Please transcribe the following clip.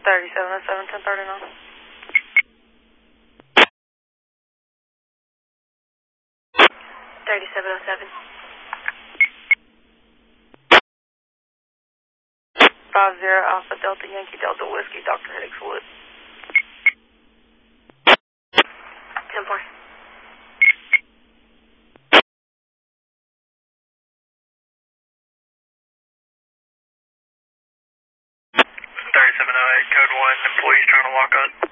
3707, 1039. 3707. 50 Alpha Delta Yankee Delta Whiskey, Dr. Hicks Wood. 10-4. Code 1, employees trying to walk up.